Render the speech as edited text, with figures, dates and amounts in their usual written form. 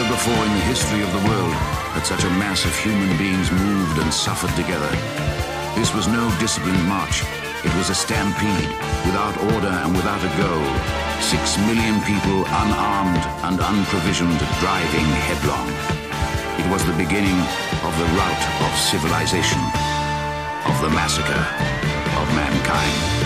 before in the history of the world had such a mass of human beings moved and suffered together. This was no disciplined march. It was a stampede, without order and without a goal. 6 million people unarmed and unprovisioned, driving headlong. It was the beginning of the rout of civilization, of the massacre of mankind.